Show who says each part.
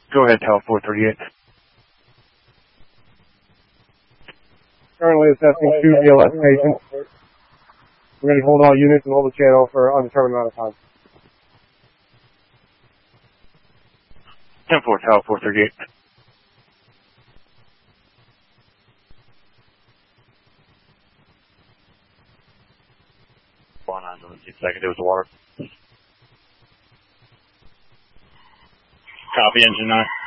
Speaker 1: Go ahead, Tower 438.
Speaker 2: Currently assessing 2 BLS patients. We're going to hold all units and hold the channel for an undetermined amount of time.
Speaker 1: 10-4, Tower 438.
Speaker 3: Second, it was water. Copy, engine 9.